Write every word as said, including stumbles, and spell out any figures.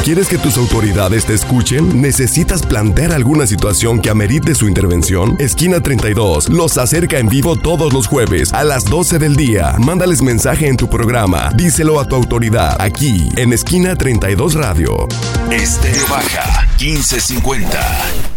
¿Quieres que tus autoridades te escuchen? ¿Necesitas plantear alguna situación que amerite su intervención? Esquina treinta y dos los acerca en vivo todos los jueves a las doce del día. Mándales mensaje en tu programa. Díselo a tu autoridad aquí en Esquina treinta y dos Radio. Estéreo Baja quince cincuenta.